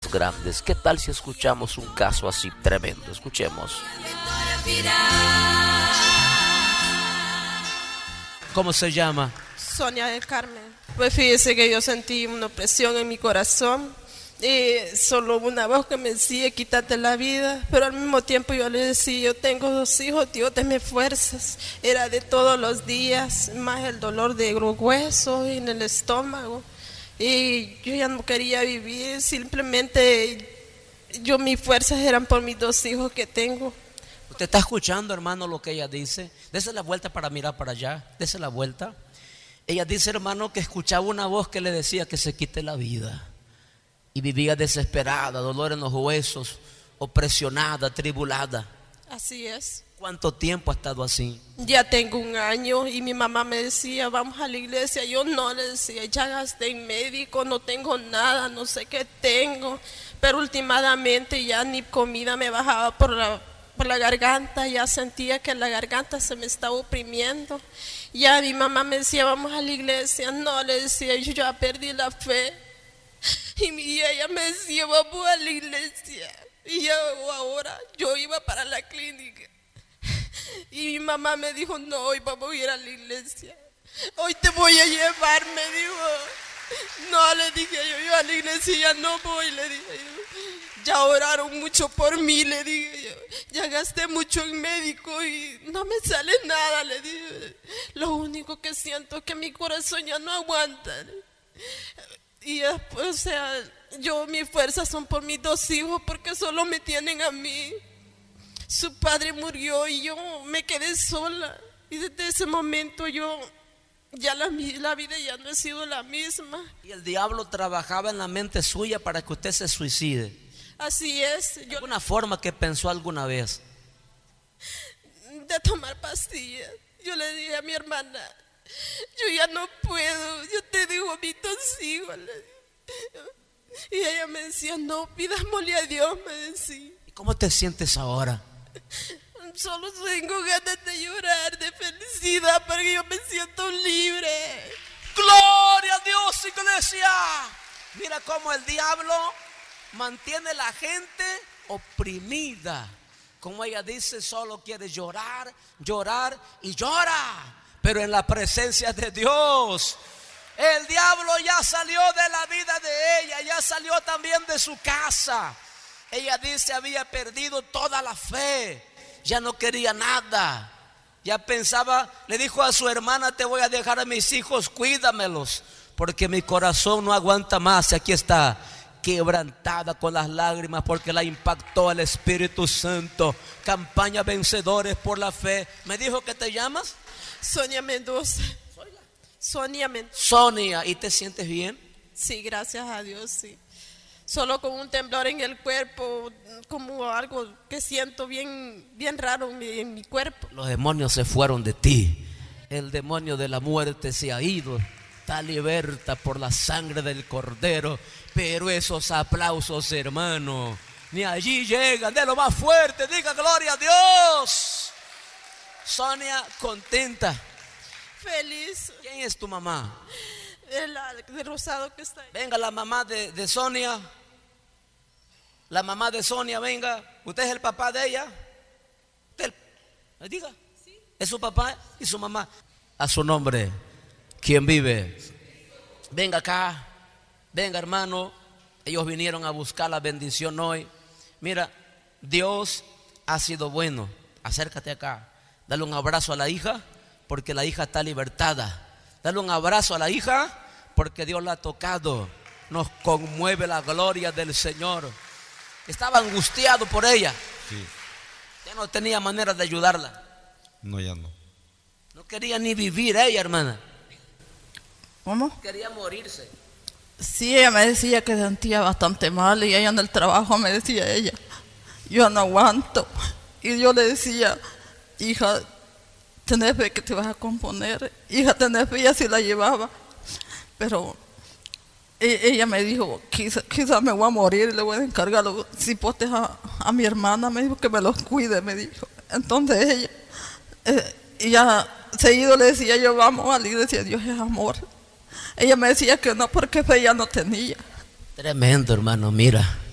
grandes. ¿Qué tal si escuchamos un caso así tremendo? Escuchemos. ¿Cómo se llama? Sonia del Carmen. Pues fíjese que yo sentí una opresión en mi corazón y solo una voz que me decía quítate la vida, pero al mismo tiempo yo le decía, yo tengo 2 hijos, Dios dame fuerzas. Era de todos los días, más el dolor de los huesos y en el estómago, y yo ya no quería vivir. Simplemente mis fuerzas eran por mis 2 hijos que tengo. ¿Usted está escuchando, hermano, lo que ella dice? Dese la vuelta para mirar para allá, dese la vuelta. Ella dice, hermano, que escuchaba una voz que le decía que se quite la vida. Y vivía desesperada, dolor en los huesos, opresionada, tribulada. Así es. ¿Cuánto tiempo ha estado así? Ya tengo 1 año y mi mamá me decía, vamos a la iglesia. Yo no, le decía, ya gasté en médico, no tengo nada, no sé qué tengo. Pero últimamente ya ni comida me bajaba por la garganta, ya sentía que la garganta se me estaba oprimiendo. Ya mi mamá me decía, vamos a la iglesia. No, le decía, yo ya perdí la fe. Y ella me decía, vamos a la iglesia. Y ahora yo iba para la clínica. Y mi mamá me dijo, no, hoy vamos a ir a la iglesia. Hoy te voy a llevar, me dijo. No, le dije yo a la iglesia ya no voy, le dije yo. Ya oraron mucho por mí, le dije yo. Ya gasté mucho en médico y no me sale nada, le dije. Lo único que siento es que mi corazón ya no aguanta. Y después, o sea, mis fuerzas son por mis 2 hijos porque solo me tienen a mí. Su padre murió y yo me quedé sola. Y desde ese momento ya la vida ya no ha sido la misma. Y el diablo trabajaba en la mente suya para que usted se suicide. Así es. ¿Alguna forma que pensó alguna vez? De tomar pastillas. Yo le dije a mi hermana, yo ya no puedo, yo te digo mis 2 hijos. Y ella me decía, no, pidámosle a Dios, me decía. ¿Y cómo te sientes ahora? Solo tengo ganas de llorar, de felicidad, porque yo me siento libre. ¡Gloria a Dios, iglesia! Mira cómo el diablo mantiene a la gente oprimida. Como ella dice, solo quiere llorar, llorar y llora. Pero en la presencia de Dios, el diablo ya salió de la vida de ella, ya salió también de su casa. Ella dice, había perdido toda la fe, ya no quería nada. Ya pensaba, le dijo a su hermana, te voy a dejar a mis hijos, cuídamelos, porque mi corazón no aguanta más. Y aquí está, quebrantada con las lágrimas porque la impactó el Espíritu Santo. Campaña Vencedores por la Fe. ¿Me dijo que te llamas? Sonia Mendoza. Sonia Mendoza. Sonia, ¿y te sientes bien? Sí, gracias a Dios, sí. Solo con un temblor en el cuerpo, como algo que siento bien raro en mi cuerpo. Los demonios se fueron de ti. El demonio de la muerte se ha ido. Está liberta por la sangre del Cordero. Pero esos aplausos, hermano, ni allí llegan. De lo más fuerte, diga gloria a Dios. Sonia, contenta. Feliz. ¿Quién es tu mamá? De rosado que está ahí. Venga, la mamá de Sonia. La mamá de Sonia, venga. ¿Usted es el papá de ella? ¿Usted? Diga. ¿Sí? ¿Es su papá y su mamá? A su nombre, ¿quién vive? Venga acá. Venga, hermano. Ellos vinieron a buscar la bendición hoy. Mira, Dios ha sido bueno. Acércate acá. Dale un abrazo a la hija, porque la hija está libertada. Dale un abrazo a la hija, porque Dios la ha tocado. Nos conmueve la gloria del Señor. Estaba angustiado por ella. Sí. Ya no tenía manera de ayudarla. No, ya no. No quería ni vivir ella, hermana. ¿Cómo? Quería morirse. Sí, ella me decía que sentía bastante mal y ella en el trabajo me decía ella, yo no aguanto. Y yo le decía, hija, tenés fe que te vas a componer. Hija, tenés fe, y así la llevaba. Pero ella me dijo, quizá me voy a morir, le voy a encargar los cipotes a mi hermana. Me dijo que me los cuide, me dijo. Entonces ella seguido le decía yo, vamos a la iglesia, Dios es amor. Ella me decía que no, porque fe ya no tenía. Tremendo, hermano, mira.